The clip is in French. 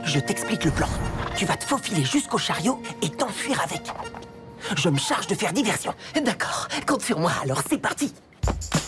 Je t'explique le plan. Tu vas te faufiler jusqu'au chariot et t'enfuir avec. Je me charge de faire diversion. D'accord, compte sur moi. Alors c'est parti.